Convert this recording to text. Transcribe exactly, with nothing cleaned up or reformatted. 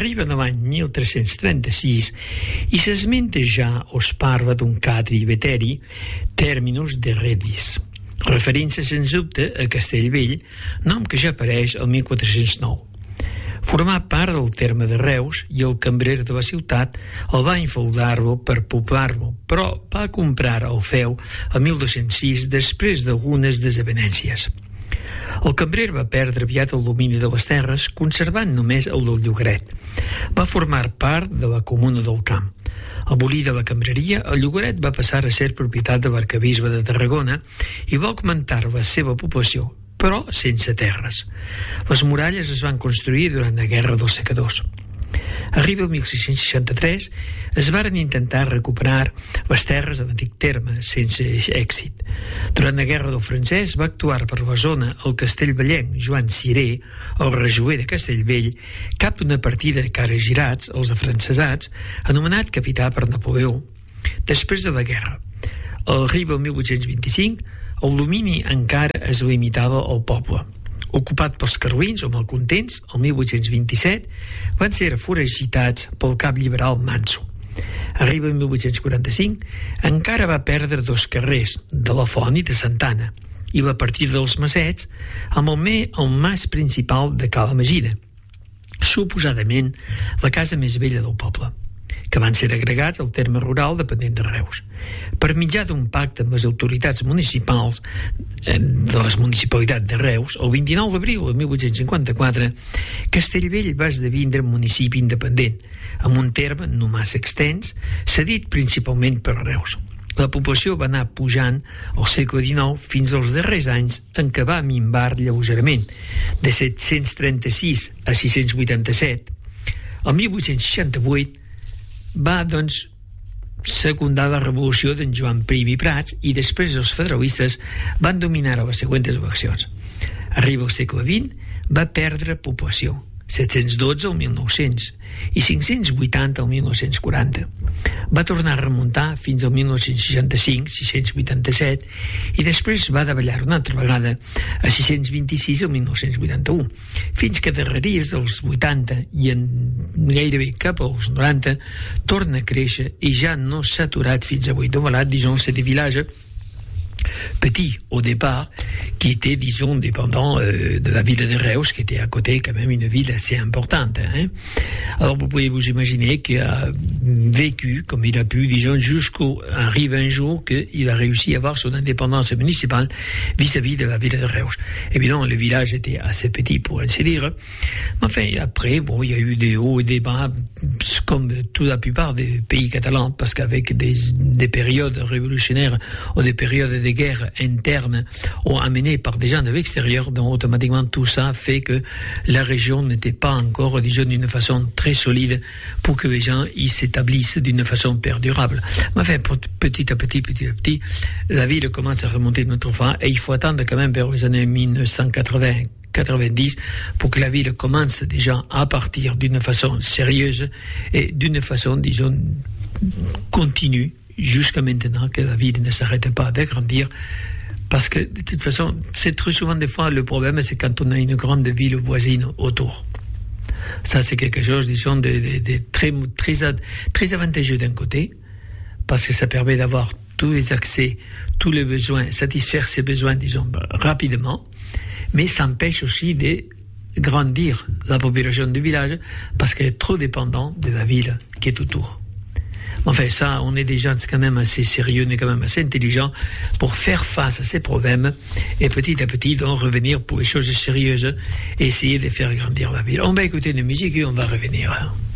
Arriba l'any mil tres-cents trenta-sis i s'esmenta ja o es parla d'un cadri veteri terminus de redis, referint-se sens dubte a Castellvell, nom que ja apareix el mil quatre-cents nou. Formà part del terme de Reus i el cambrer de la ciutat el va infeudar-lo per poblar-lo, però va comprar el feu el mil dos-cents sis després d'algunes desavenències. El cambrer va perdre aviat el domini de les terres, conservant només el del llogaret. Va formar part de la comuna del Camp. Abolida la cambreria, el llogaret va passar a ser propietat de l'arquebisbe de Tarragona i va augmentar la seva població, però sense terres. Les muralles es van construir durant la Guerra dels Secadors. Arriba el mil sis-cents seixanta-tres, es varen intentar recuperar les terres de l'antic terme, sense èxit. Durant la Guerra del Francès va actuar per la zona el castellvellenc Joan Ciré, el rejoer de Castellvell, cap d'una partida de cara girats, els afrancesats, anomenat capità per Napoleó. Després de la guerra, arriba el mil vuit-cents vint-i-cinc, el domini encara es limitava al poble. Ocupat pels carlins o malcontents, el mil vuit-cents vint-i-set van ser foragitats pel cap liberal Manso. Arriba el mil vuit-cents quaranta-cinc, encara va perdre dos carrers, de la Font i de Santana, i la partida dels Masets amb el, me, el mas principal de Cala Magida, suposadament la casa més vella del poble, que van ser agregats al terme rural dependent de Reus. Per mitjà d'un pacte amb les autoritats municipals eh, de la municipalitat de Reus, el vint-i-nou d'abril de mil vuit-cents cinquanta-quatre, Castellvell va esdevindre municipi independent, amb un terme no massa extens, cedit principalment per Reus. La població va anar pujant al segle dinou fins als darrers anys en què va minvar lleugerament, de set-cents trenta-sis a sis-cents vuitanta-set. El mil vuit-cents seixanta-vuit va, doncs, secundar la revolució d'en Joan Prim i Prats i després els federalistes van dominar a les següents eleccions. Arriba al segle vint, va perdre població, set-cents dotze al mil nou-cents i cinc-cents vuitanta al mil nou-cents quaranta. Va tornar a remuntar fins al mil nou-cents seixanta-cinc, sis-cents vuitanta-set, i després va davallar una altra vegada a sis-cents vint-i-sis al mil nou-cents vuitanta-u, fins que darreries dels vuitanta i en gairebé cap als noranta torna a créixer i ja no s'ha aturat fins avui. Donc voilà, disons, c'est des villages petit au départ, qui était, disons, dépendant euh, de la ville de Reus, qui était à côté quand même une ville assez importante. Hein. Alors vous pouvez vous imaginer qu'il a vécu, comme il a pu, disons, jusqu'au arrive un jour qu'il a réussi à avoir son indépendance municipale vis-à-vis de la ville de Reus. Évidemment, le village était assez petit, pour ainsi dire. Mais enfin, après, bon, il y a eu des hauts et des bas, comme toute la plupart des pays catalans, parce qu'avec des, des périodes révolutionnaires ou des périodes de guerres internes ont amené par des gens de l'extérieur, donc automatiquement tout ça fait que la région n'était pas encore, disons, d'une façon très solide pour que les gens y s'établissent d'une façon perdurable. Mais enfin, petit à petit, petit à petit, la ville commence à remonter une autre fois et il faut attendre quand même vers les années mille neuf cent quatre-vingts quatre-vingt-dix pour que la ville commence déjà à partir d'une façon sérieuse et d'une façon, disons, continue, jusqu'à maintenant que la ville ne s'arrête pas de grandir, parce que de toute façon, c'est très souvent des fois le problème, c'est quand on a une grande ville voisine autour. Ça, c'est quelque chose, disons, de, de, de très, très, très avantageux d'un côté, parce que ça permet d'avoir tous les accès, tous les besoins, satisfaire ses besoins, disons, rapidement, mais ça empêche aussi de grandir la population du village, parce qu'elle est trop dépendante de la ville qui est autour. Enfin, ça, on est des gens quand même assez sérieux, on est quand même assez intelligents pour faire face à ces problèmes et petit à petit, donc, revenir pour les choses sérieuses et essayer de faire grandir la ville. On va écouter une musique et on va revenir.